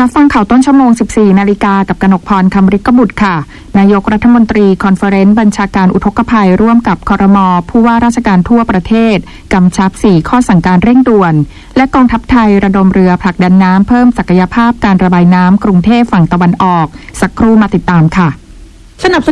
รับฟังข่าวต้นชั่วโมง 14 นาฬิกากับกนกพร คำฤทธิ์บุตรค่ะนายกรัฐมนตรีคอนเฟอเรนซ์บัญชาการอุทกภัยร่วมกับครม.ผู้ว่าราชการทั่วประเทศกำชับ 4 ข้อสั่งการเร่งด่วนและกองทัพไทยระดมเรือผลักดันน้ำเพิ่มศักยภาพการระบายน้ำกรุงเทพฝั่งตะวันออกสักครู่มาติดตามค่ะ